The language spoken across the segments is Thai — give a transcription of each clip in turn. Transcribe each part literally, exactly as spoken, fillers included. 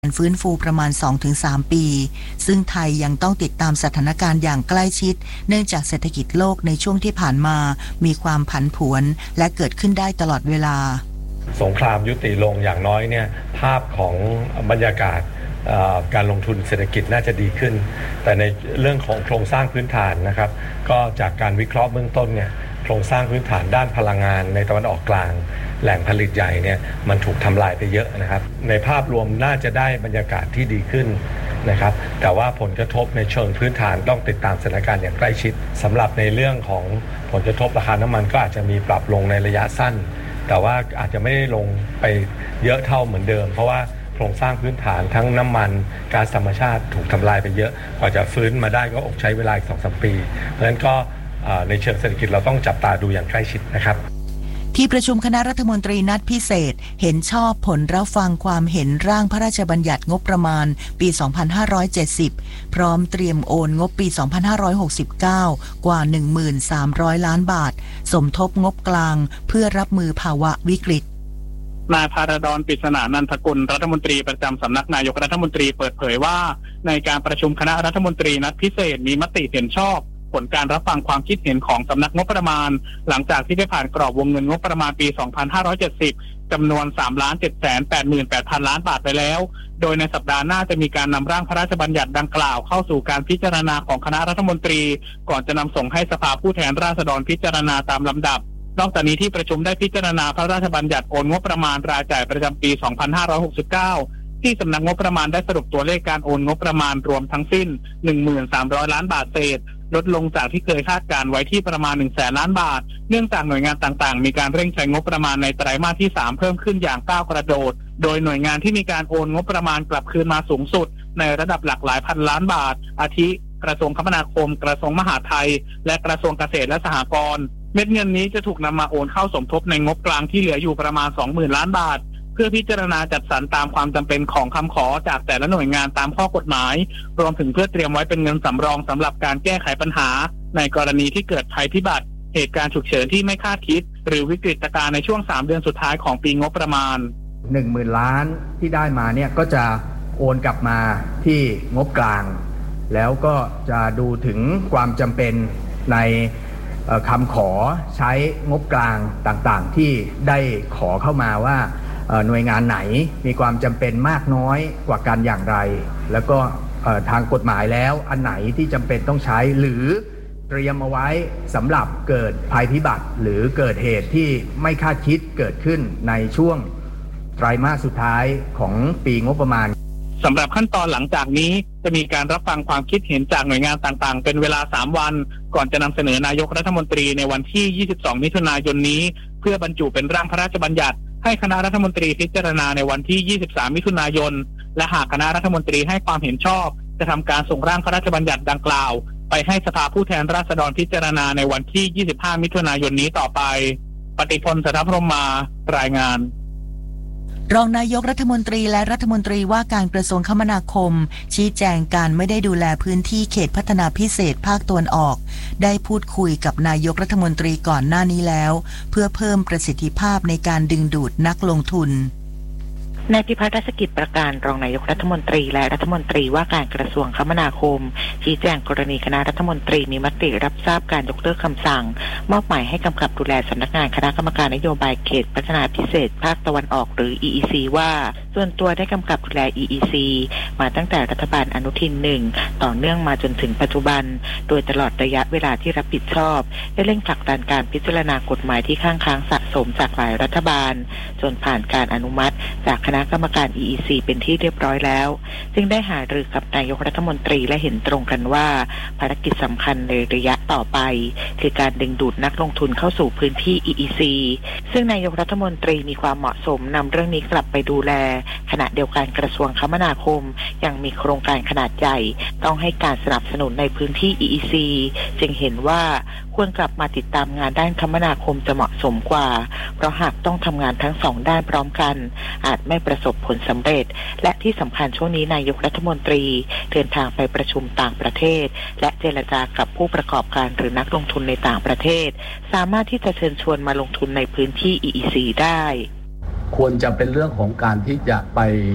ฟื้นฟูประมาณ สองถึงสาม ปีซึ่งไทยยังต้องติดตามสถานการณ์อย่างใกล้ชิดเนื่องจากเศรษฐกิจโลกในช่วงที่ผ่านมามีความผันผวนและเกิดขึ้นได้ตลอดเวลาสงครามยุติลงอย่างน้อยเนี่ยภาพของบรรยากาศการลงทุนเศรษฐกิจน่าจะดีขึ้นแต่ในเรื่องของโครงสร้างพื้นฐานนะครับก็จากการวิเคราะห์เบื้องต้นเนี่ยโครงสร้างพื้นฐานด้านพลังงานในตะวันออกกลางแหล่งผลิตใหญ่เนี่ยมันถูกทำลายไปเยอะนะครับในภาพรวมน่าจะได้บรรยากาศที่ดีขึ้นนะครับแต่ว่าผลกระทบในเชิงพื้นฐานต้องติดตามสถานการณ์อย่างใกล้ชิดสำหรับในเรื่องของผลกระทบราคาน้ำมันก็อาจจะมีปรับลงในระยะสั้นแต่ว่าอาจจะไม่ได้ลงไปเยอะเท่าเหมือนเดิมเพราะว่าโครงสร้างพื้นฐานทั้งน้ำมันก๊าซธรรมชาติถูกทำลายไปเยอะกว่าจะฟื้นมาได้ก็อกใช้เวลาอีก สองถึงสาม ปีเพราะฉะนั้นก็ในเชิงเศรษฐกิจเราต้องจับตาดูอย่างใกล้ชิดนะครับที่ประชุมคณะรัฐมนตรีนัดพิเศษเห็นชอบผลรับฟังความเห็นร่างพระราชบัญญัติงบประมาณปี สองพันห้าร้อยเจ็ดสิบ พร้อมเตรียมโอนงบปี สองพันห้าร้อยหกสิบเก้า กว่า หนึ่งพันสามร้อย ล้านบาทสมทบงบกลางเพื่อรับมือภาวะวิกฤตนายภารดร ปริศนานันทกุลรัฐมนตรีประจำสำนักนายกรัฐมนตรีเปิดเผยว่าในการประชุมคณะรัฐมนตรีนัดพิเศษมีมติเห็นชอบผลการรับฟังความคิดเห็นของสำนักงบประมาณหลังจากที่ได้ผ่านกรอบวงเงินงบประมาณปี สองพันห้าร้อยเจ็ดสิบ จำนวน สามล้านเจ็ดแสนแปดหมื่นแปดพัน ล้านบาทไปแล้วโดยในสัปดาห์หน้าจะมีการนำร่างพระราชบัญญัติดังกล่าวเข้าสู่การพิจารณาของคณะรัฐมนตรีก่อนจะนำส่งให้สภาผู้แทนราษฎรพิจารณาตามลำดับนอกจากนี้ที่ประชุมได้พิจารณาพระราชบัญญัติโอนงบประมาณรายจ่ายประจำปี สองพันห้าร้อยหกสิบเก้า ที่สำนักงบประมาณได้สรุปตัวเลขการโอนงบประมาณรวมทั้งสิ้น หนึ่งพันสามร้อย ล้านบาทเศษลดลงจากที่เคยคาดการไว้ที่ประมาณ หนึ่งแสน ล้านบาทเนื่องจากหน่วยงานต่างๆมีการเร่งใช้งบประมาณในไตรมาสที่สามเพิ่มขึ้นอย่างก้าวกระโดดโดยหน่วยงานที่มีการโอนงบประมาณกลับคืนมาสูงสุดในระดับหลักหลายพันล้านบาทอาทิกระทรวงคมนาคมกระทรวงมหาดไทยและกระทรวงเกษตรและสหกรณ์เม็ดเงินนี้จะถูกนำมาโอนเข้าสมทบในงบกลางที่เหลืออยู่ประมาณ สองหมื่น ล้านบาทเพื่อพิจารณาจัดสรรตามความจำเป็นของคำขอจากแต่ละหน่วยงานตามข้อกฎหมายรวมถึงเพื่อเตรียมไว้เป็นเงินสำรองสำหรับการแก้ไขปัญหาในกรณีที่เกิดภัยพิบัติเหตุการณ์ฉุกเฉินที่ไม่คาดคิดหรือวิกฤตการณ์ในช่วงสามเดือนสุดท้ายของปีงบประมาณหนึ่งหมื่น ล้านที่ได้มาเนี่ยก็จะโอนกลับมาที่งบกลางแล้วก็จะดูถึงความจำเป็นในคำขอใช้งบกลางต่างๆที่ได้ขอเข้ามาว่าหน่วยงานไหนมีความจำเป็นมากน้อยกว่ากันอย่างไรแล้วก็ทางกฎหมายแล้วอันไหนที่จำเป็นต้องใช้หรือเตรียมเอาไว้สำหรับเกิดภัยพิบัติหรือเกิดเหตุที่ไม่คาดคิดเกิดขึ้นในช่วงไตรมาสสุดท้ายของปีงบประมาณสำหรับขั้นตอนหลังจากนี้จะมีการรับฟังความคิดเห็นจากหน่วยงานต่างๆเป็นเวลาสามวันก่อนจะนำเสนอนายกรัฐมนตรีในวันที่ยี่สิบสองมิถุนายนนี้เพื่อบรรจุเป็นร่างพระราชบัญญัติให้คณะรัฐมนตรีพิจารณาในวันที่ยี่สิบสามมิถุนายนและหากคณะรัฐมนตรีให้ความเห็นชอบจะทำการส่งร่างพระราชบัญญัติดังกล่าวไปให้สภาผู้แทนราษฎรพิจารณาในวันที่ยี่สิบห้ามิถุนายนนี้ต่อไปปฏิพล สัทธพรหมารายงานรองนายกรัฐมนตรีและรัฐมนตรีว่าการกระทรวงคมนาคมชี้แจงการไม่ได้ดูแลพื้นที่เขตพัฒนาพิเศษภาคตะวันออกได้พูดคุยกับนายกรัฐมนตรีก่อนหน้านี้แล้วเพื่อเพิ่มประสิทธิภาพในการดึงดูดนักลงทุนนายพิพัฒน์รัชกิจประการรองนายกรัฐมนตรีและรัฐมนตรีว่าการกระทรวงคมนาคมชี้แจงกรณีคณะรัฐมนตรีมีมติรับทราบการยกเลิกคำสั่งมอบหมายให้กำกับดูแลสำนักงานคณะกรรมการนโยบายเขตพัฒนาพิเศษภาคตะวันออกหรือ อี อี ซี ว่าส่วนตัวได้กำกับดูแล อี อี ซี มาตั้งแต่รัฐบาลอนุทินหนึ่งต่อเนื่องมาจนถึงปัจจุบันโดยตลอดระยะเวลาที่รับผิดชอบได้เร่งผลักดันการพิจารณากฎหมายที่ข้างค้างสะสมจากหลายรัฐบาลจนผ่านการอนุมัติจากคณะกรรมการ อี อี ซี เป็นที่เรียบร้อยแล้วจึงได้หารือกับนายกรัฐมนตรีและเห็นตรงกันว่าภารกิจสำคัญในระยะต่อไปคือการดึงดูดนักลงทุนเข้าสู่พื้นที่ อี อี ซี ซึ่งนายกรัฐมนตรีมีความเหมาะสมนำเรื่องนี้กลับไปดูแลขณะเดียวกันกระทรวงคมนาคมยังมีโครงการขนาดใหญ่ต้องให้การสนับสนุนในพื้นที่ อี อี ซี จึงเห็นว่าควรกลับมาติดตามงานด้านคมนาคมจะเหมาะสมกว่าเพราะหากต้องทำงานทั้งสองด้านพร้อมกันอาจไม่ประสบผลสำเร็จและที่สำคัญช่วงนี้นายกรัฐมนตรีเดินทางไปประชุมต่างประเทศและเจรจากับผู้ประกอบการหรือนักลงทุนในต่างประเทศสามารถที่จะเชิญชวนมาลงทุนในพื้นที่ อี อี ซี ได้ควรจะเป็นเรื่องของการที่จะไป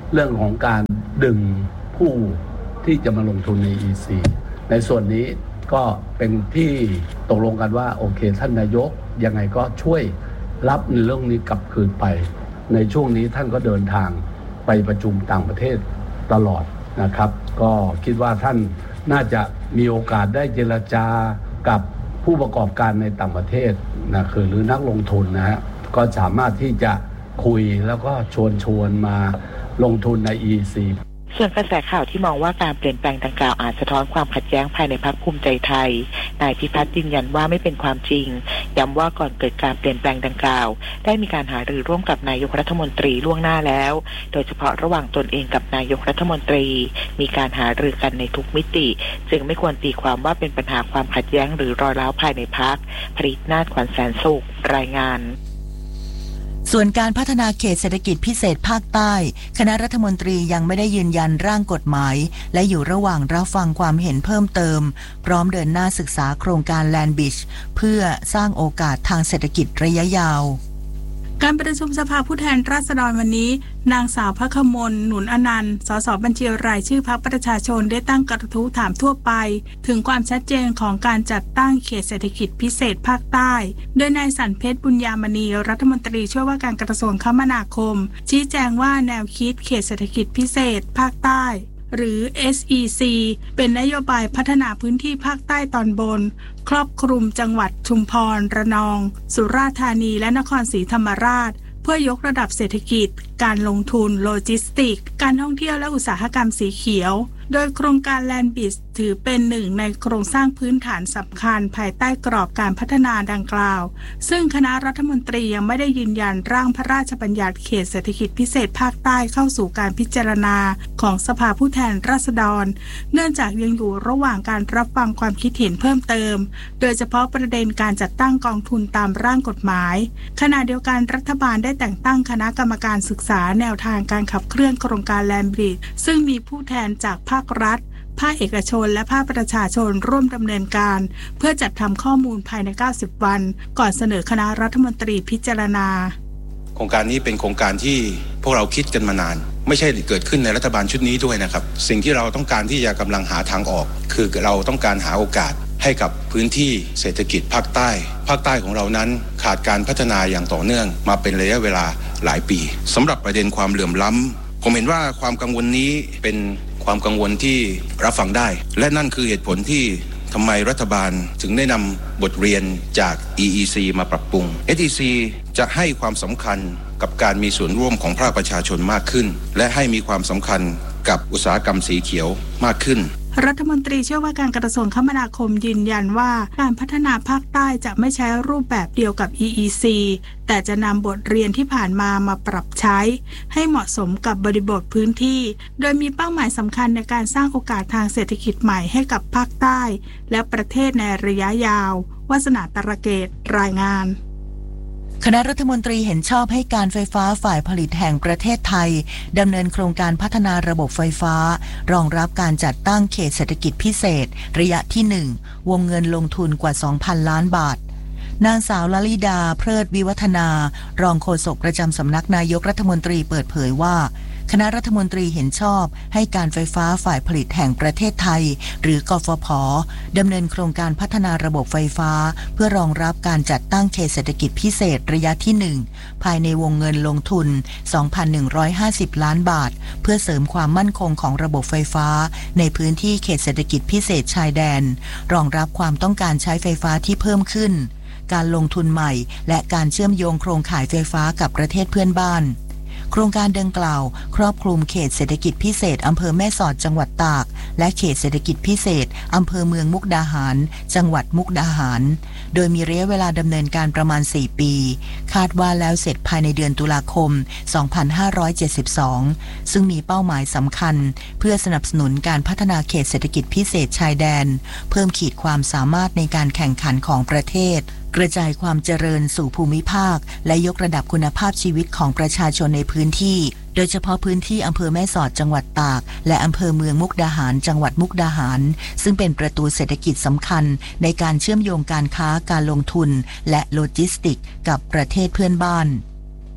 เรื่องของการดึงผู้ที่จะมาลงทุนใน อี ซี ในส่วนนี้ก็เป็นที่ตกลงกันว่าโอเคท่านนายกยังไงก็ช่วยรับในเรื่องนี้กลับคืนไปในช่วงนี้ท่านก็เดินทางไปประชุมต่างประเทศตลอดนะครับก็คิดว่าท่านน่าจะมีโอกาสได้เจรจากับผู้ประกอบการในต่างประเทศนะคือหรือนักลงทุนนะฮะก็สามารถที่จะคุยแล้วก็ชวนชวนมาลงทุนใน อี ซีส่วนกระแสข่าวที่มองว่าการเปลี่ยนแปลงดังกล่าวอาจสะท้อนความขัดแย้งภายในพรรคภูมิใจไทยนายพิพัฒน์ยืนยันว่าไม่เป็นความจริงย้ำว่าก่อนเกิดการเปลี่ยนแปลงดังกล่าวได้มีการหารือร่วมกับนายกรัฐมนตรีล่วงหน้าแล้วโดยเฉพาะระหว่างตนเองกับนายกรัฐมนตรีมีการหารือกันในทุกมิติจึงไม่ควรตีความว่าเป็นปัญหาความขัดแย้งหรือรอยร้าวภายในพรรคผลิตนาถขวัญแสนสุขรายงานส่วนการพัฒนาเขตเศรษฐกิจพิเศษภาคใต้คณะรัฐมนตรียังไม่ได้ยืนยันร่างกฎหมายและอยู่ระหว่างรับฟังความเห็นเพิ่มเติมพร้อมเดินหน้าศึกษาโครงการ Land Bridge เพื่อสร้างโอกาสทางเศรษฐกิจระยะยาวการประชุมสภาผู้แทนราษฎรวันนี้นางสาวพระขมลหนุนอนันต์สสบัญชีรายชื่อพรรคประชาชนได้ตั้งกระทู้ถามทั่วไปถึงความชัดเจนของการจัดตั้งเขตเศรษฐกิจพิเศษภาคใต้โดยนายสันเพชรบุญญามณีรัฐมนตรีช่วยว่าการกระทรวงคมนาคมชี้แจงว่าแนวคิดเขตเศรษฐกิจพิเศษภาคใต้หรือ เอส อี ซี เป็นนโยบายพัฒนาพื้นที่ภาคใต้ตอนบนครอบคลุมจังหวัดชุมพรระนองสุราษฎร์ธานีและนครศรีธรรมราชเพื่อยกระดับเศรษฐกิจการลงทุนโลจิสติกการท่องเที่ยวและอุตสาหกรรมสีเขียวโดยโครงการ Land Bridge ถือเป็นหนึ่งในโครงสร้างพื้นฐานสำคัญภายใต้กรอบการพัฒนาดังกล่าวซึ่งคณะรัฐมนตรียังไม่ได้ยืนยันร่างพระราชบัญญัติเขตเศรษฐกิจพิเศษภาคใต้เข้าสู่การพิจารณาของสภาผู้แทนราษฎรเนื่องจากยังอยู่ระหว่างการรับฟังความคิดเห็นเพิ่มเติมโดยเฉพาะประเด็นการจัดตั้งกองทุนตามร่างกฎหมายขณะเดียวกันรัฐบาลได้แต่งตั้งคณะกรรมการศึกษาแนวทางการขับเคลื่อนโครงการ Land Bridge ซึ่งมีผู้แทนจากภาครัฐภาคเอกชนและภาคประชาชนร่วมดำเนินการเพื่อจัดทำข้อมูลภายในเก้าสิบวันก่อนเสนอคณะรัฐมนตรีพิจารณาโครงการนี้เป็นโครงการที่พวกเราคิดกันมานานไม่ใช่เกิดขึ้นในรัฐบาลชุดนี้ด้วยนะครับสิ่งที่เราต้องการที่จะกำลังหาทางออกคือเราต้องการหาโอกาสให้กับพื้นที่เศรษฐกิจภาคใต้ภาคใต้ของเรานั้นขาดการพัฒนาอย่างต่อเนื่องมาเป็นระยะเวลาหลายปีสำหรับประเด็นความเหลื่อมล้ำผมเห็นว่าความกังวลนี้เป็นความกังวลที่รับฟังได้และนั่นคือเหตุผลที่ทำไมรัฐบาลถึงได้นำบทเรียนจาก อี อี ซี มาปรับปรุง เอส อี ซี จะให้ความสำคัญกับการมีส่วนร่วมของภาคประชาชนมากขึ้นและให้มีความสำคัญกับอุตสาหกรรมสีเขียวมากขึ้นรัฐมนตรีเชื่อว่าการกระทรวงคมนาคมยืนยันว่าการพัฒนาภาคใต้จะไม่ใช้รูปแบบเดียวกับ อี อี ซี แต่จะนำบทเรียนที่ผ่านมามาปรับใช้ให้เหมาะสมกับบริบทพื้นที่โดยมีเป้าหมายสำคัญในการสร้างโอกาสทางเศรษฐกิจใหม่ให้กับภาคใต้และประเทศในระยะยาววาสนาตระเกตรายงานคณะรัฐมนตรีเห็นชอบให้การไฟฟ้าฝ่ายผลิตแห่งประเทศไทยดำเนินโครงการพัฒนาระบบไฟฟ้ารองรับการจัดตั้งเขตเศรษฐกิจพิเศษระยะที่หนึ่งวงเงินลงทุนกว่า สองพัน ล้านบาทนางสาวลลิดาเพลิดวิวัฒนารองโฆษกประจำสำนักนายกรัฐมนตรีเปิดเผยว่าคณะรัฐมนตรีเห็นชอบให้การไฟฟ้าฝ่ายผลิตแห่งประเทศไทยหรือกฟผ.ดำเนินโครงการพัฒนาระบบไฟฟ้าเพื่อรองรับการจัดตั้งเขตเศรษฐกิจพิเศษระยะที่หนึ่งภายในวงเงินลงทุน สองพันหนึ่งร้อยห้าสิบ ล้านบาทเพื่อเสริมความมั่นคงของระบบไฟฟ้าในพื้นที่เขตเศรษฐกิจพิเศษชายแดนรองรับความต้องการใช้ไฟฟ้าที่เพิ่มขึ้นการลงทุนใหม่และการเชื่อมโยงโครงข่ายไฟฟ้ากับประเทศเพื่อนบ้านโครงการดังกล่าวครอบคลุมเขตเศรษฐกิจพิเศษอำเภอแม่สอดจังหวัดตากและเขตเศรษฐกิจพิเศษอำเภอเมืองมุกดาหารจังหวัดมุกดาหารโดยมีระยะเวลาดำเนินการประมาณสี่ปีคาดว่าแล้วเสร็จภายในเดือนตุลาคมสองพันห้าร้อยเจ็ดสิบสองซึ่งมีเป้าหมายสำคัญเพื่อสนับสนุนการพัฒนาเขตเศรษฐกิจพิเศษชายแดนเพิ่มขีดความสามารถในการแข่งขันของประเทศกระจายความเจริญสู่ภูมิภาคและยกระดับคุณภาพชีวิตของประชาชนในพื้นที่โดยเฉพาะพื้นที่อำเภอแม่สอดจังหวัดตากและอำเภอเมืองมุกดาหารจังหวัดมุกดาหารซึ่งเป็นประตูเศรษฐกิจสำคัญในการเชื่อมโยงการค้าการลงทุนและโลจิสติกส์กับประเทศเพื่อนบ้าน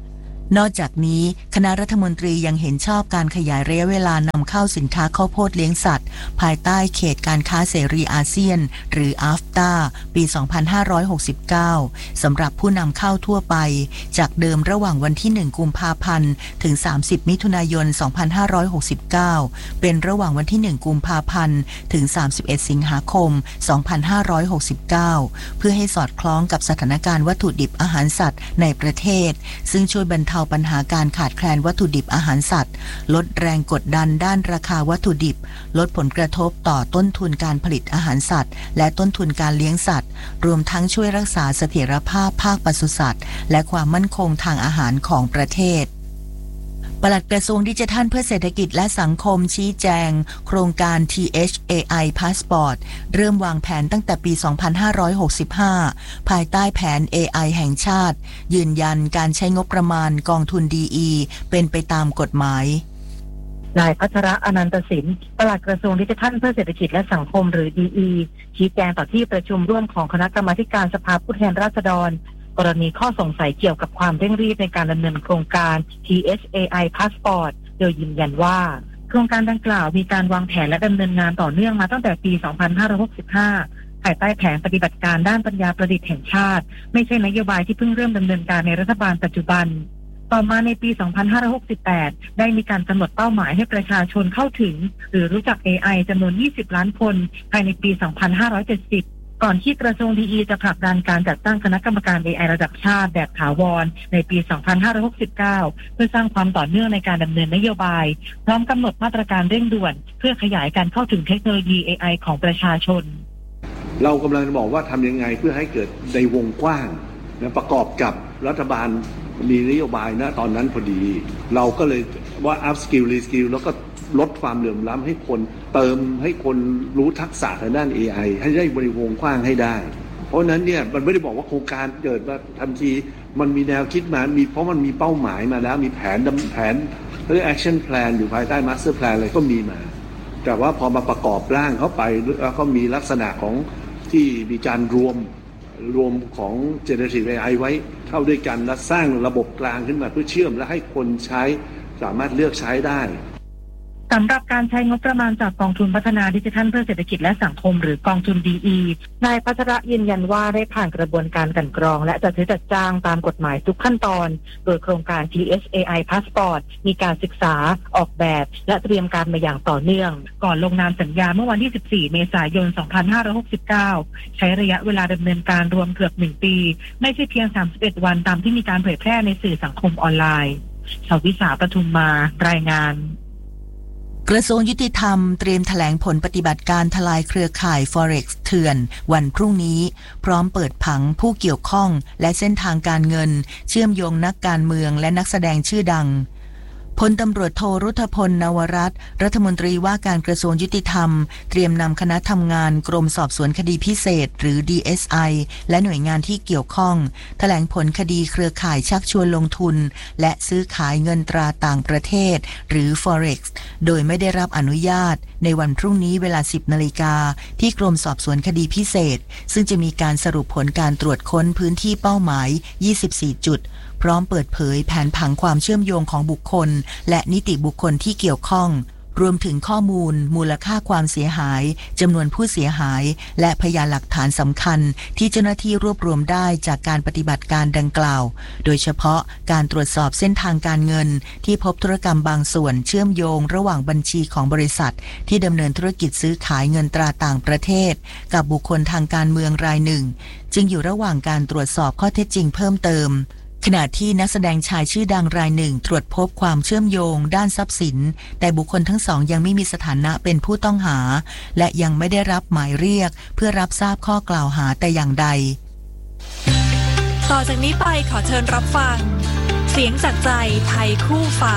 นอกจากนี้คณะรัฐมนตรียังเห็นชอบการขยายระยะเวลานำเข้าสินค้าข้าวโพดเลี้ยงสัตว์ภายใต้เขตการค้าเสรีอาเซียนหรือ อาฟตา ปี สองพันห้าร้อยหกสิบเก้า สำหรับผู้นำเข้าทั่วไปจากเดิมระหว่างวันที่ หนึ่ง กุมภาพันธ์ ถึง สามสิบ มิถุนายน สองพันห้าร้อยหกสิบเก้า เป็นระหว่างวันที่ หนึ่ง กุมภาพันธ์ ถึง สามสิบเอ็ด สิงหาคม สองพันห้าร้อยหกสิบเก้า เพื่อให้สอดคล้องกับสถานการณ์วัตถุดิบอาหารสัตว์ในประเทศซึ่งช่วยบรรเทาปัญหาการขาดแคลนวัตถุดิบอาหารสัตว์ลดแรงกดดันด้านราคาวัตถุดิบลดผลกระทบต่อต้นทุนการผลิตอาหารสัตว์และต้นทุนการเลี้ยงสัตว์รวมทั้งช่วยรักษาเสถียรภาพภาคปศุสัตว์และความมั่นคงทางอาหารของประเทศปลัดกระทรวงดิจิทัลเพื่อเศรษฐกิจและสังคมชี้แจงโครงการ ที เอช เอ ไอ Passport เริ่มวางแผนตั้งแต่ปี สองพันห้าร้อยหกสิบห้า ภายใต้แผน เอ ไอ แห่งชาติยืนยันการใช้งบประมาณกองทุน ดี อี เป็นไปตามกฎหมายนายพัชระอนันตสินปลัดกระทรวงดิจิทัลเพื่อเศรษฐกิจและสังคมหรือ ดี อี ชี้แจงต่อที่ประชุมร่วมของคณะกรรมาการสภาผู้แทนราษฎรกรณีข้อสงสัยเกี่ยวกับความเร่งรีบในการดำเนินโครงการ ที เอช เอ ไอ Passport โดยยืนยันว่าโครงการดังกล่าวมีการวางแผนและดำเนินงานต่อเนื่องมาตั้งแต่ปี สองพันห้าร้อยหกสิบห้า ภายใต้แผนปฏิบัติการด้านปัญญาประดิษฐ์แห่งชาติไม่ใช่นโยบายที่เพิ่งเริ่มดำเนินการในรัฐบาลปัจจุบันต่อมาในปี สองพันห้าร้อยหกสิบแปด ได้มีการกำหนดเป้าหมายให้ประชาชนเข้าถึงหรือรู้จัก เอ ไอ จำนวน ยี่สิบ ล้านคนภายในปี สองพันห้าร้อยเจ็ดสิบก่อนที่กระทรวง ดี อี จะผลักดันการจัดตั้งคณะกรรมการ เอ ไอ ระดับชาติแบบถาวรในปี สองพันห้าร้อยหกสิบเก้า เพื่อสร้างความต่อเนื่องในการดำเนินนโยบายพร้อมกำหนดมาตรการเร่งด่วนเพื่อขยายการเข้าถึงเทคโนโลยี เอ ไอ ของประชาชนเรากำลังบอกว่าทำยังไงเพื่อให้เกิดในวงกว้างนะประกอบกับรัฐบาลมีนโยบายนะตอนนั้นพอดีเราก็เลยว่า up skill re skill แล้วก็ลดความเหลื่อมล้ำให้คนเติมให้คนรู้ทักษะทางด้าน เอ ไอ ให้ได้บริวงกว้างให้ได้เพราะนั้นเนี่ยมันไม่ได้บอกว่าโครงการเกิดมาทันทีมันมีแนวคิดมามีเพราะมันมีเป้าหมายมาแล้วมีแผนแผนเรียก action plan อยู่ภายใต้ master plan อะไรก็มีมาแต่ว่าพอมาประกอบร่างเข้าไปแล้วก็มีลักษณะของที่มีการรวมรวมของ generative เอ ไอ ไว้เข้าด้วยกันและสร้างระบบกลางขึ้นมาเพื่อเชื่อมและให้คนใช้สามารถเลือกใช้ได้สำหรับการใช้งบประมาณจากกองทุนพัฒนาดิจิทัลเพื่อเศรษฐกิจและสังคมหรือกองทุน ดี อี นายพัชระยืนยันว่าได้ผ่านกระบวนการกลั่นกรองและจัดซื้อจัดจ้างตามกฎหมายทุกขั้นตอนโดยโครงการ ที เอช เอ ไอ Passport มีการศึกษาออกแบบและเตรียมการมาอย่างต่อเนื่องก่อนลงนามสัญญาเมื่อวันที่ สิบสี่ เมษายน สองพันห้าร้อยหกสิบเก้า ใช้ระยะเวลาดำเนินการรวมเกือบหนึ่งปีไม่ใช่เพียงสามสิบเอ็ดวันตามที่มีการเผยแพร่ในสื่อสังคมออนไลน์ชวิสาปทุมมารายงานกระทรวงยุติธรรมเตรียมแถลงผลปฏิบัติการทลายเครือข่าย Forex เถื่อนวันพรุ่งนี้พร้อมเปิดผังผู้เกี่ยวข้องและเส้นทางการเงินเชื่อมโยงนักการเมืองและนักแสดงชื่อดังพลตำรวจโทรุธพลนวรัตน์รัฐมนตรีว่าการกระทรวงยุติธรรมเตรียมนำคณะทำงานกรมสอบสวนคดีพิเศษหรือ ดี เอส ไอ และหน่วยงานที่เกี่ยวข้องแถลงผลคดีเครือข่ายชักชวนลงทุนและซื้อขายเงินตราต่างประเทศหรือ Forex โดยไม่ได้รับอนุญาตในวันพรุ่งนี้เวลา สิบนาฬิกาที่กรมสอบสวนคดีพิเศษซึ่งจะมีการสรุปผลการตรวจค้นพื้นที่เป้าหมายยี่สิบสี่จุดพร้อมเปิดเผยแผนผังความเชื่อมโยงของบุคคลและนิติบุคคลที่เกี่ยวข้องรวมถึงข้อมูลมูลค่าความเสียหายจำนวนผู้เสียหายและพยานหลักฐานสำคัญที่เจ้าหน้าที่รวบรวมได้จากการปฏิบัติการดังกล่าวโดยเฉพาะการตรวจสอบเส้นทางการเงินที่พบธุรกรรมบางส่วนเชื่อมโยงระหว่างบัญชีของบริษัทที่ดำเนินธุรกิจซื้อขายเงินตราต่างประเทศกับบุคคลทางการเมืองรายหนึ่งจึงอยู่ระหว่างการตรวจสอบข้อเท็จจริงเพิ่มเติมขณะที่นักแสดงชายชื่อดังรายหนึ่งตรวจพบความเชื่อมโยงด้านทรัพย์สินแต่บุคคลทั้งสองยังไม่มีสถานะเป็นผู้ต้องหาและยังไม่ได้รับหมายเรียกเพื่อรับทราบข้อกล่าวหาแต่อย่างใดต่อจากนี้ไปขอเชิญรับฟังเสียงจากใจไทยคู่ฟ้า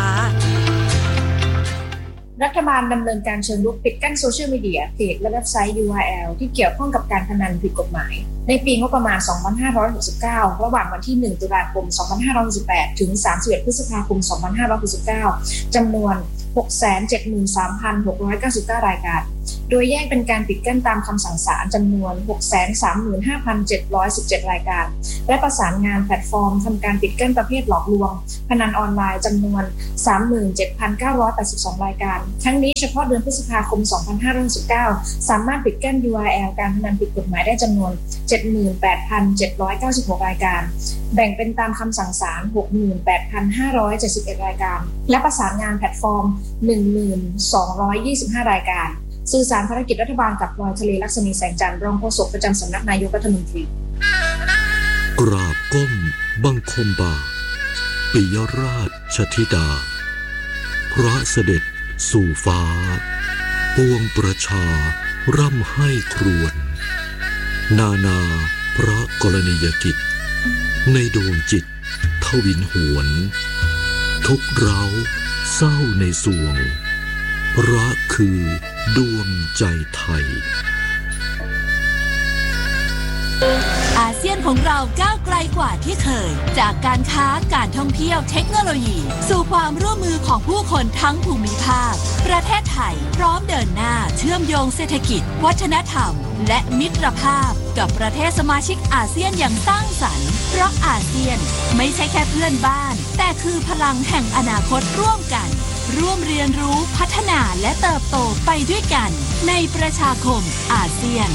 รัฐบาลดำเนินการเชิงรุกปิดกั้นโซเชียลมีเดียเพจและเว็บไซต์ ยู อาร์ แอล ที่เกี่ยวข้องกับการพนันผิดกฎหมายในปีงบประมาณ สองพันห้าร้อยหกสิบเก้า ระหว่างวันที่ หนึ่ง ตุลาคม สองพันห้าร้อยหกสิบแปด ถึง สามสิบเอ็ด พฤษภาคม สองพันห้าร้อยหกสิบเก้า จำนวน หกแสนเจ็ดหมื่นสามพันหกร้อยเก้าสิบเก้า รายการโดยแยกเป็นการปิดกั้นตามคำสั่งศาลจำนวน หกแสนสามหมื่นห้าพันเจ็ดร้อยสิบเจ็ด รายการและประสานงานแพลตฟอร์มทำการปิดกั้นประเภทหลอกลวงพนันออนไลน์จำนวน สามหมื่นเจ็ดพันเก้าร้อยแปดสิบสอง รายการทั้งนี้เฉพาะเดือนพฤษภาคม สองพันห้าร้อยหกสิบเก้า สามารถปิดกั้น ยู อาร์ แอล การพนันผิดกฎหมายได้จำนวน เจ็ดหมื่นแปดพันเจ็ดร้อยเก้าสิบหก รายการแบ่งเป็นตามคำสั่งศาล หกหมื่นแปดพันห้าร้อยเจ็ดสิบเอ็ด รายการและประสานงานแพลตฟอร์ม หนึ่งหมื่นสองร้อยยี่สิบห้า รายการสื่อสารภารกิจรัฐบาลกับพลอยทะเลลักษณีแสงจันทร์รองโฆษกประจำสำนักนายกรัฐมนตรีกราบก้มบังคมบาทปิยราชธิดาพระเสด็จสู่ฟ้าปวงประชาร่ำให้ครวญนานาพระกรณียกิจในดวงจิตทวินหวนทุกเร้าเศร้าในสวงรักคือดวงใจไทยอาเซียนของเราก้าวไกลกว่าที่เคยจากการค้าการท่องเที่ยวเทคโนโลยีสู่ความร่วมมือของผู้คนทั้งภูมิภาคประเทศไทยพร้อมเดินหน้าเชื่อมโยงเศรษฐกิจวัฒนธรรมและมิตรภาพกับประเทศสมาชิกอาเซียนอย่างสร้างสรรค์เพราะอาเซียนไม่ใช่แค่เพื่อนบ้านแต่คือพลังแห่งอนาคตร่วมกันร่วมเรียนรู้พัฒนาและเติบโตไปด้วยกันในประชาคมอาเซียน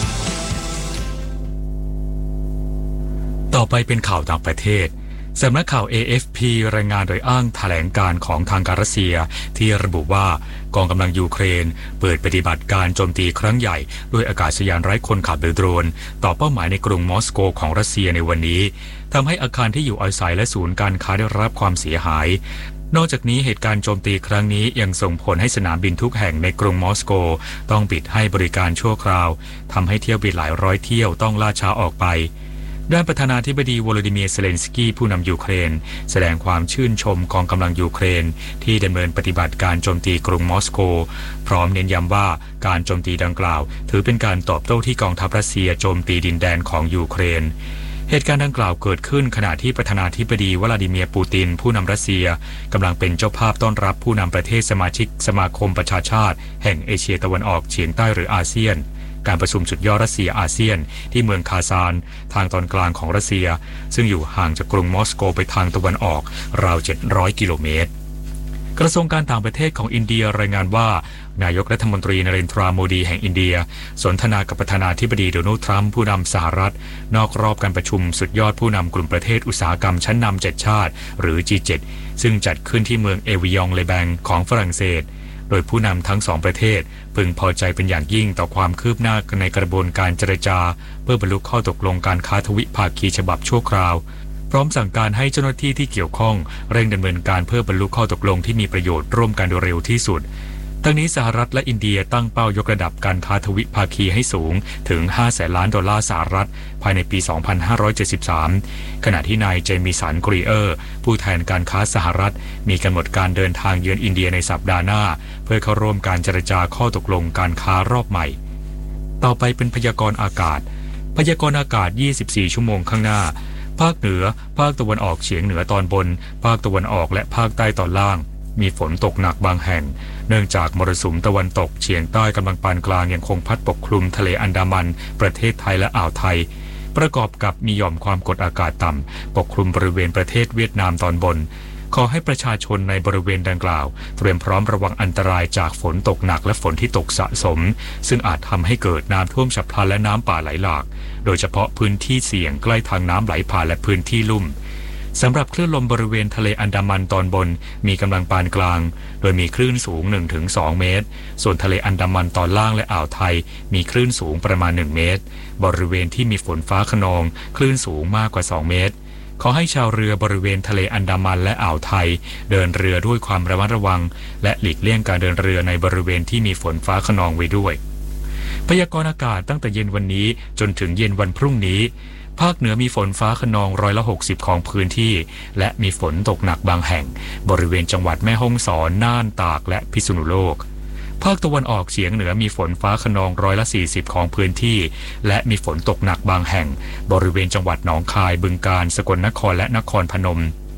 ต่อไปเป็นข่าวต่างประเทศสำนักข่าว เอ เอฟ พี รายงานโดยอ้างแถลงการของทางการรัสเซียที่ระบุว่ากองกำลังยูเครนเปิดปฏิบัติการโจมตีครั้งใหญ่ด้วยอากาศยานไร้คนขับหรือโดรนต่อเป้าหมายในกรุงมอสโกของรัสเซียในวันนี้ทำให้อาคารที่อยู่อาศัยและศูนย์การค้าได้รับความเสียหายนอกจากนี้เหตุการณ์โจมตีครั้งนี้ยังส่งผลให้สนามบินทุกแห่งในกรุงมอสโกต้องปิดให้บริการชั่วคราวทำให้เที่ยวบินหลายร้อยเที่ยวต้องล่าช้าออกไปด้านประธานาธิบดีโวโลดิเมียร์ เซเลนสกี้ผู้นำยูเครนแสดงความชื่นชมกองกำลังยูเครนที่ดำเนินปฏิบัติการโจมตีกรุงมอสโกพร้อมเน้นย้ำว่าการโจมตีดังกล่าวถือเป็นการตอบโต้ที่กองทัพรัสเซียโจมตีดินแดนของยูเครนเหตุการณ์ดังกล่าวเกิดขึ้นขณะที่ประธานาธิบดีวลาดิเมียร์ปูตินผู้นำรัสเซียกำลังเป็นเจ้าภาพต้อนรับผู้นำประเทศสมาชิกสมาคมประชาชาติแห่งเอเชียตะวันออกเฉียงใต้หรืออาเซียนการประชุมสุดยอดรัสเซียอาเซียนที่เมืองคาซานทางตอนกลางของรัสเซียซึ่งอยู่ห่างจากกรุงมอสโกไปทางตะวันออกราวเจ็ดร้อยกิโลเมตรกระทรวงการต่างประเทศของอินเดียรายงานว่านายกรัฐมนตรีนเรนทราโมดีแห่งอินเดียสนทนากับประธานาธิบดีโดนัลด์ทรัมป์ผู้นำสหรัฐนอกรอบการประชุมสุดยอดผู้นำกลุ่มประเทศอุตสาหกรรมชั้นนำเจ็ดชาติหรือ จี เจ็ด ซึ่งจัดขึ้นที่เมืองเอวิยองเลแบงของฝรั่งเศสโดยผู้นำทั้งสองประเทศพึงพอใจเป็นอย่างยิ่งต่อความคืบหน้าในกระบวนการเจรจาเพื่อบรรลุข้อตกลงการค้าทวิภาคีฉบับชั่วคราวพร้อมสั่งการให้เจ้าหน้าที่ที่เกี่ยวข้องเร่งดำเนินการเพื่อบรรลุข้อตกลงที่มีประโยชน์ร่วมกันโดยเร็วที่สุดทั้งนี้สหรัฐและอินเดียตั้งเป้ายกระดับการค้าทวิภาคีให้สูงถึงห้าแสนล้านดอลลาร์สหรัฐภายในปี สองพันห้าร้อยเจ็ดสิบสาม ขณะที่นายเจมี่สันกรีเออร์ผู้แทนการค้าสหรัฐมีกำหนดการเดินทางเยือนอินเดียในสัปดาห์หน้าเพื่อเข้าร่วมการเจรจาข้อตกลงการค้ารอบใหม่ต่อไปเป็นพยากรณ์อากาศพยากรณ์อากาศยี่สิบสี่ชั่วโมงข้างหน้าภาคเหนือภาคตะวันออกเฉียงเหนือตอนบนภาคตะวันออกและภาคใต้ตอนล่างมีฝนตกหนักบางแห่งเนื่องจากมรสุมตะวันตกเฉียงใต้กำลังปานกลางยังคงพัดปกคลุมทะเลอันดามันประเทศไทยและอ่าวไทยประกอบกับมีหย่อมความกดอากาศต่ำปกคลุมบริเวณประเทศเวียดนามตอนบนขอให้ประชาชนในบริเวณดังกล่าวเตรียมพร้อมระวังอันตรายจากฝนตกหนักและฝนที่ตกสะสมซึ่งอาจทำให้เกิดน้ำท่วมฉับพลันและน้ำป่าไหลหลากโดยเฉพาะพื้นที่เสี่ยงใกล้ทางน้ำไหลผ่านและพื้นที่ลุ่มสำหรับคลื่นลมบริเวณทะเลอันดามันตอนบนมีกำลังปานกลางโดยมีคลื่นสูง หนึ่งถึงสอง เมตรส่วนทะเลอันดามันตอนล่างและอ่าวไทยมีคลื่นสูงประมาณหนึ่งเมตรบริเวณที่มีฝนฟ้าคะนองคลื่นสูงมากกว่าสองเมตรขอให้ชาวเรือบริเวณทะเลอันดามันและอ่าวไทยเดินเรือด้วยความระมัดระวังและหลีกเลี่ยงการเดินเรือในบริเวณที่มีฝนฟ้าคะนองไว้ด้วยพยากรณ์อากาศตั้งแต่เย็นวันนี้จนถึงเย็นวันพรุ่งนี้ภาคเหนือมีฝนฟ้าคะนองร้อยละหกสิบของพื้นที่และมีฝนตกหนักบางแห่งบริเวณจังหวัดแม่ฮ่องสอนน่านตากและพิษณุโลกภาคตะวันออกเฉียงเหนือมีฝนฟ้าคะนองร้อยละสี่สิบของพื้นที่และมีฝนตกหนักบางแห่งบริเวณจังหวัดหนองคายบึงกาฬสกลนครและนครพนม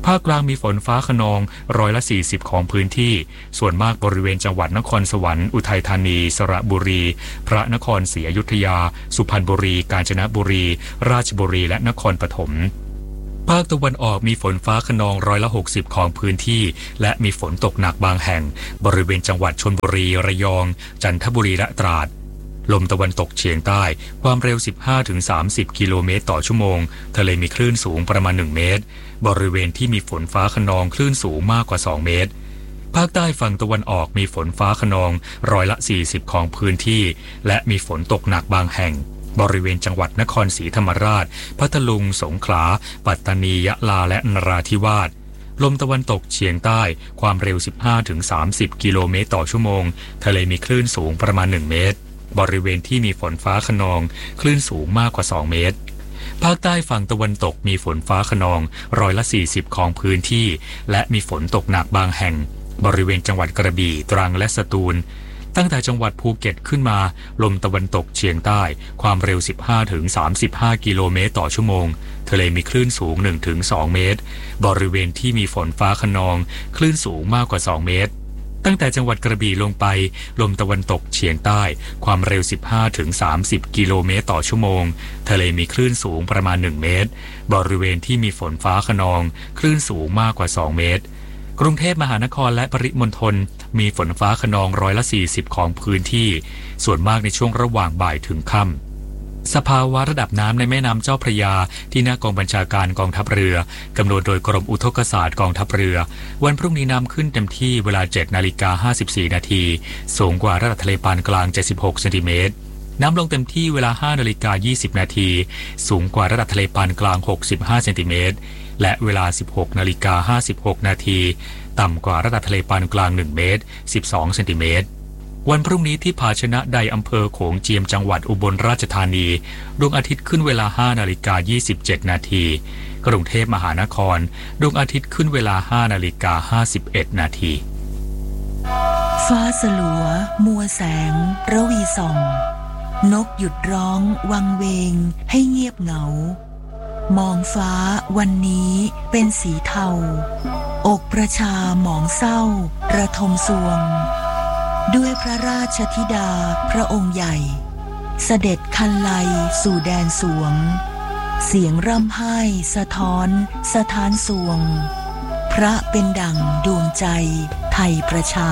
ภาคกลางมีฝนฟ้าคะนองร้อยละสี่สิบของพื้นที่ส่วนมากบริเวณจังหวัดนครสวรรค์อุทัยธานีสระบุรีพระนครศรีอยุธยาสุพรรณบุรีกาญจนบุรีราชบุรีและนครปฐมภาคตะวันออกมีฝนฟ้าคะนองร้อยละหกสิบของพื้นที่และมีฝนตกหนักบางแห่งบริเวณจังหวัดชลบุรีระยองจันทบุรีและตราดลมตะวันตกเฉียงใต้ความเร็ว สิบห้าถึงสามสิบ กิโลเมตรต่อชั่วโมงทะเลมีคลื่นสูงประมาณหนึ่งเมตรบริเวณที่มีฝนฟ้าคะนองคลื่นสูงมากกว่าสองเมตรภาคใต้ฝั่งตะวันออกมีฝนฟ้าคะนองร้อยละสี่สิบของพื้นที่และมีฝนตกหนักบางแห่งบริเวณจังหวัดนครศรีธรรมราชพัทลุงสงขลาปัตตานียะลาและนราธิวาสลมตะวันตกเฉียงใต้ความเร็ว สิบห้าถึงสามสิบ กิโลเมตรต่อชั่วโมงทะเลมีคลื่นสูงประมาณหนึ่งเมตรบริเวณที่มีฝนฟ้าคะนองคลื่นสูงมากกว่าสองเมตรภาคใต้ฝั่งตะวันตกมีฝนฟ้าคะนองร้อยละสี่สิบของพื้นที่และมีฝนตกหนักบางแห่งบริเวณจังหวัดกระบี่ตรังและสตูลตั้งแต่จังหวัดภูเก็ตขึ้นมาลมตะวันตกเฉียงใต้ความเร็ว สิบห้าถึงสามสิบห้า กิโลเมตรต่อชั่วโมงทะเลมีคลื่นสูง หนึ่งถึงสอง เมตรบริเวณที่มีฝนฟ้าคะนองคลื่นสูงมากกว่าสองเมตรตั้งแต่จังหวัดกระบี่ลงไปลมตะวันตกเฉียงใต้ความเร็ว สิบห้าถึงสามสิบ กิโลเมตรต่อชั่วโมงทะเลมีคลื่นสูงประมาณหนึ่งเมตรบริเวณที่มีฝนฟ้าคะนองคลื่นสูงมากกว่าสองเมตรกรุงเทพมหานครและปริมณฑลมีฝนฟ้าคะนองร้อยละสี่สิบของพื้นที่ส่วนมากในช่วงระหว่างบ่ายถึงค่ำสภาวะระดับน้ำในแม่น้ำเจ้าพระยาที่หน้ากองบัญชาการกองทัพเรือกำหนดโดยกรมอุทกศาสตร์กองทัพเรือวันพรุ่งนี้น้ำขึ้นเต็มที่เวลา เจ็ดนาฬิกาห้าสิบสี่ นาทีสูงกว่าระดับทะเลปานกลางเจ็ดสิบหกเซนติเมตรน้ำลงเต็มที่เวลา ห้านาฬิกายี่สิบ นาทีสูงกว่าระดับทะเลปานกลางหกสิบห้าเซนติเมตรและเวลา สิบหกนาฬิกาห้าสิบหก นาทีต่ำกว่าระดับทะเลปานกลางหนึ่งเมตรสิบสองเซนติเมตรวันพรุ่งนี้ที่ภาชนะใดอำเภอโขงเจียมจังหวัดอุบลราชธานีดวงอาทิตย์ขึ้นเวลา ห้านาฬิกายี่สิบเจ็ด นาทีกรุงเทพมหานครดวงอาทิตย์ขึ้นเวลา ห้านาฬิกาห้าสิบเอ็ด นาทีฟ้าสลัวมัวแสงระวีส่องนกหยุดร้องวังเวงให้เงียบเหงามองฟ้าวันนี้เป็นสีเทาอกประชาหมองเศร้าระทมสวงด้วยพระราชธิดาพระองค์ใหญ่เสด็จคันไลสู่แดนสวงเสียงร่ำไห้สะท้อนสะท้านสวงพระเป็นดั่งดวงใจไทยประชา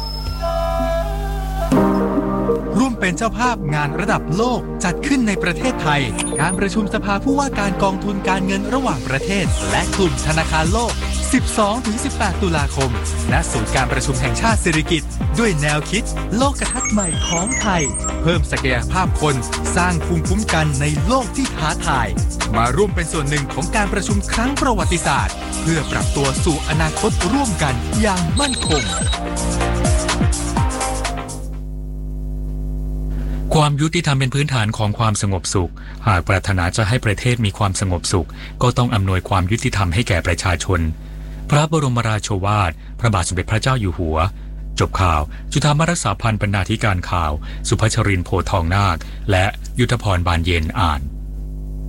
ร่วมเป็นเจ้าภาพงานระดับโลกจัดขึ้นในประเทศไทยการประชุมสภาผู้ว่าการกองทุนการเงินระหว่างประเทศและกลุ่มธนาคารโลก สิบสองถึงสิบแปด ตุลาคมณศูนย์การประชุมแห่งชาติสิริกิติ์ด้วยแนวคิดโลกทัศน์ใหม่ของไทยเพิ่มศักยภาพคนสร้างภูมิคุ้มกันในโลกที่ท้าทายมาร่วมเป็นส่วนหนึ่งของการประชุมครั้งประวัติศาสตร์เพื่อปรับตัวสู่อนาคตร่วมกันอย่างมั่นคงความยุติธรรมเป็นพื้นฐานของความสงบสุขหากปรารถนาจะให้ประเทศมีความสงบสุขก็ต้องอำนวยความยุติธรรมให้แก่ประชาชนพระบรมราโชวาทพระบาทสมเด็จพระเจ้าอยู่หัวจบข่าวจุฑามรักษาพันธ์บรรณาธิการข่าวสุภชรินทร์โพธิ์ทองนาคและยุทธพรบานเย็นอ่าน